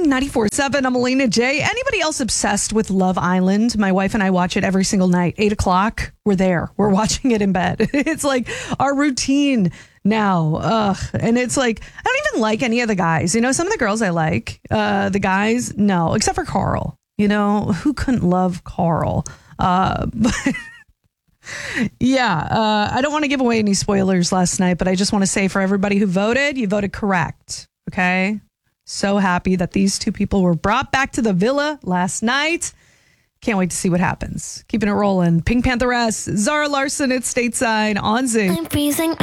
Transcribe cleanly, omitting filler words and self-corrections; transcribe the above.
94.7, I'm Alina J. Anybody else obsessed with Love Island? My wife and I watch it every single night. 8 o'clock, we're there. We're watching it in bed. It's like our routine now. And it's like, I don't even like any of the guys. You know, some of the girls I like. The guys, no. Except for Carl. You know, who couldn't love Carl? But yeah, I don't want to give away any spoilers last night, but I just want to say for everybody who voted, you voted correct. Okay? So happy that these two people were brought back to the villa last night. Can't wait to see what happens. Keeping it rolling. Pink Pantheress, Zara Larson at Stateside on Zing. I'm freezing.